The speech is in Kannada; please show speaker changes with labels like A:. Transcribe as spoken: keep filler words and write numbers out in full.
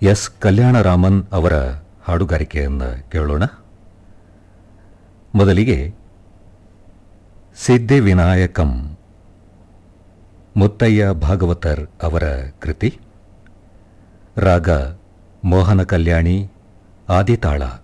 A: ಎಸ್ ಕಲ್ಯಾಣರಾಮನ್ ಅವರ ಹಾಡುಗಾರಿಕೆಯನ್ನು ಕೇಳೋಣ. ಮೊದಲಿಗೆ ಸಿದ್ಧಿವಿನಾಯಕಂ ಮುತ್ತಯ್ಯ ಭಾಗವತರ್ ಅವರ ಕೃತಿ. ರಾಗ ಮೋಹನ ಕಲ್ಯಾಣಿ, ಆದಿತಾಳ.